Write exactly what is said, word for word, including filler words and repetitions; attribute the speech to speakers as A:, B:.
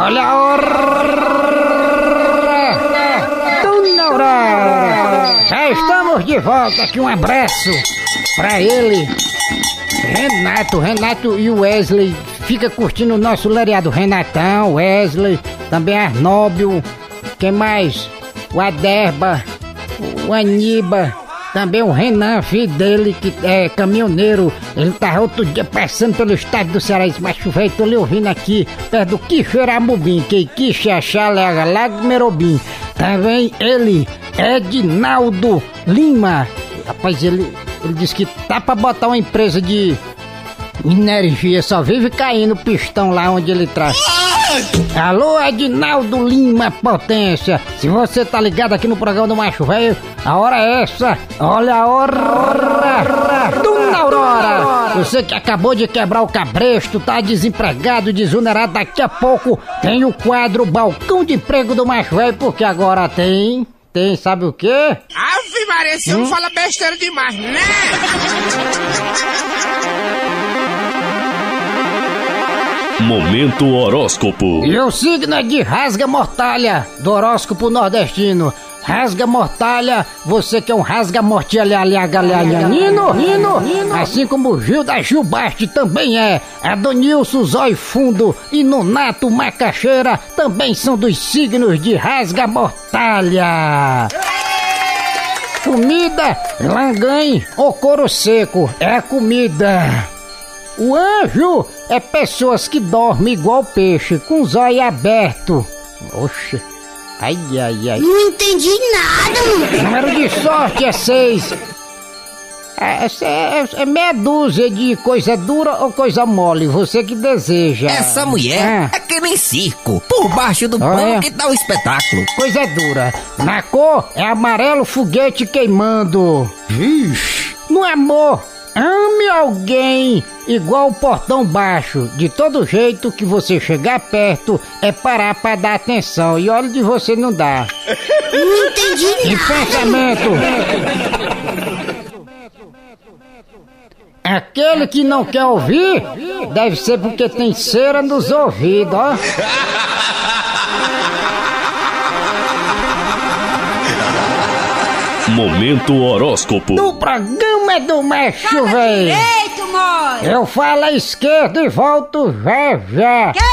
A: Olha a hora! Dona Aurora! Já estamos de volta aqui, um abraço pra ele, Renato, Renato e o Wesley. Fica curtindo o nosso lereado, Renatão, Wesley, também Arnóbio, quem mais? O Aderba, o Aniba, também o Renan, filho dele, que é caminhoneiro. Ele tava outro dia passando pelo estado do Ceará, esse macho velho, tô lhe ouvindo aqui, perto do Quixeramobim, que Quixaxá, Lago Merobim. Também ele, Edinaldo Lima. Rapaz, ele, ele disse que tá pra botar uma empresa de energia, só vive caindo pistão lá onde ele traz. Alô, Edinaldo Lima Potência, se você tá ligado aqui no programa do Macho Velho, a hora é essa, olha a hora, Dona Aurora. Você que acabou de quebrar o cabresto, tá desempregado, desonerado, daqui a pouco tem o quadro Balcão de Emprego do Macho Velho, porque agora tem, tem, sabe o quê?
B: Ave Maria, esse homem fala besteira demais, né?
C: Momento horóscopo.
A: E o signo é de rasga-mortalha, do horóscopo nordestino. Rasga-mortalha, você que é um rasga-mortalha-nino, Nino, assim como o Gil da Gilbarte também é. Adonilson Zói Fundo e Nonato Macaxeira também são dos signos de rasga-mortalha. Comida, langanhe ou couro seco, é comida. O anjo é pessoas que dormem igual peixe, com os olhos abertos. Oxe, ai, ai, ai.
D: Não entendi nada, mano.
A: Número de sorte é seis. É, é, é, é meia dúzia de coisa dura ou coisa mole, você que deseja.
E: Essa mulher é, é que nem circo, por baixo do pano é. Que dá o espetáculo.
A: Coisa dura. Na cor é amarelo foguete queimando. Vixe. No amor, ame alguém igual o portão baixo. De todo jeito que você chegar perto, é parar pra dar atenção. E olha de você não dá.
D: Não entendi nada.
A: E pensamento. Aquele que não quer ouvir, deve ser porque tem cera nos ouvidos, ó.
C: Momento horóscopo.
A: No programa do Macho Velho.
D: Direito, mãe.
A: Eu falo à esquerda e volto já já.